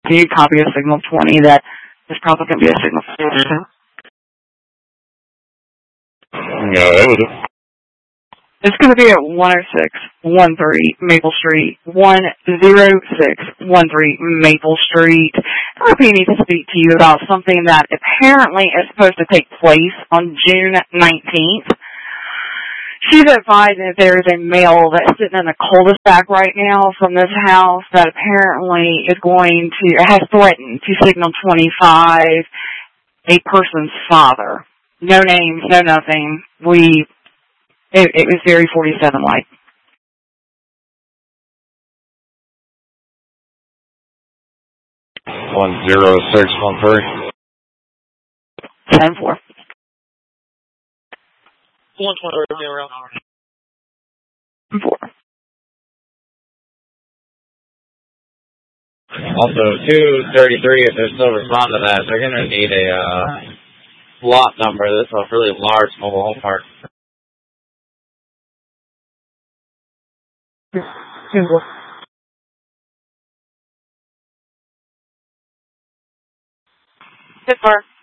Can you copy a signal 20 that is probably going to be a signal 42? Yeah, that was it. It's going to be at 10613 Maple Street, 10613 Maple Street. RP needs to speak to you about something that apparently is supposed to take place on June 19th. She's advised that there is a male that's sitting in a cul-de-sac right now from this house that apparently is has threatened to signal 25 a person's father. No names, no nothing. It was very 47-like. 10613. 10-4. 123 4. Also, 233, if they still respond to that, they're going to need a lot number. This is a really large mobile home park. 10-4. Good,